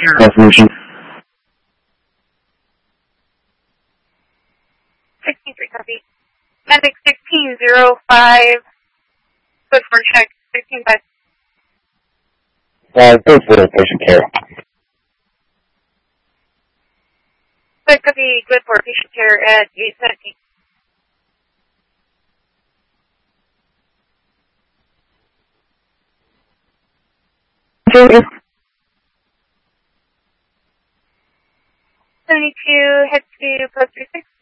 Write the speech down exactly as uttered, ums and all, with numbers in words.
Resolution. sixteen three, copy. Medic sixteen zero five, good for check, sixteen five. Uh, good for patient care. Good, copy, good for patient care at eight seventeen. seventy-two, head to post three six.